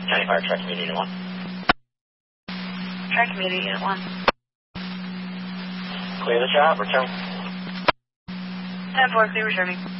County Fire Truck Community Unit 1. Truck Community Unit 1. Clear the job, return. 10-4, clear returning.